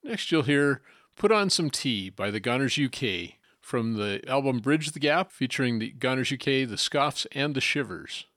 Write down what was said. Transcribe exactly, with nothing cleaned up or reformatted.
Next you'll hear Put On Some Tea by the Goners U K from the album Bridge the Gap featuring the Goners U K, the Scoffs, and the Shivers.